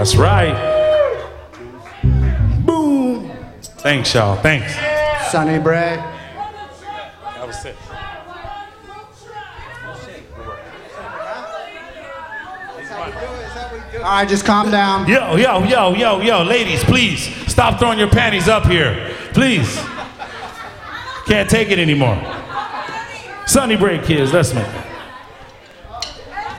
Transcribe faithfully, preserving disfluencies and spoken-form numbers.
That's right. Boom. Thanks, y'all. Thanks. Sonny Bray. That was sick. All right, just calm down. Yo, yo, yo, yo, yo, ladies, please stop throwing your panties up here. Please. Can't take it anymore. Sonny Bray, kids, let's make it.